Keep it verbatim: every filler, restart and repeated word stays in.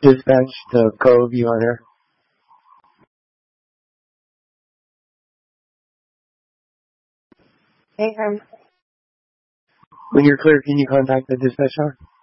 Dispatch to Cove, you are there. Hey, um, When you're clear, can you contact the dispatch tower?